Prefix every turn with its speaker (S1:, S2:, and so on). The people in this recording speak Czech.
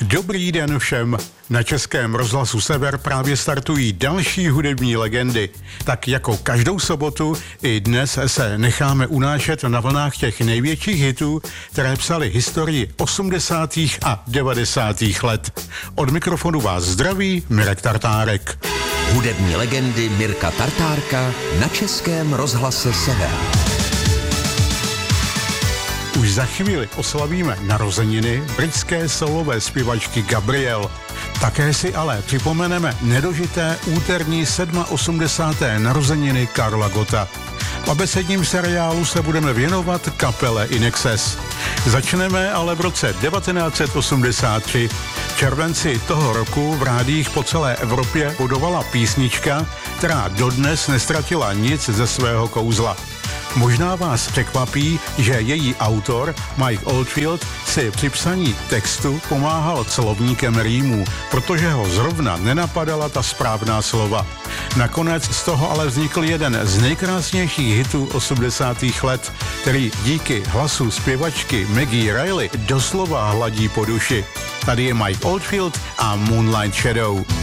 S1: Dobrý den všem. Na Českém rozhlasu Sever právě startují další hudební legendy. Tak jako každou sobotu i dnes se necháme unášet na vlnách těch největších hitů, které psaly historii 80. a 90. let. Od mikrofonu vás zdraví Mirek Tartárek.
S2: Hudební legendy Mirka Tartárka na Českém rozhlase Sever.
S1: Už za chvíli oslavíme narozeniny britské soulové zpěvačky Gabrielle. Také si ale připomeneme nedožité úterní 87. narozeniny Karla Gotta. V abecedním seriálu se budeme věnovat kapele In Excess. Začneme ale v roce 1983. V červenci toho roku v rádiích po celé Evropě budovala písnička, která dodnes nestratila nic ze svého kouzla. Možná vás překvapí, že její autor Mike Oldfield si při psaní textu pomáhal slovníkem rýmů, protože ho zrovna nenapadala ta správná slova. Nakonec z toho ale vznikl jeden z nejkrásnějších hitů 80. let, který díky hlasu zpěvačky Maggie Reilly doslova hladí po duši. Tady je Mike Oldfield a Moonlight Shadow.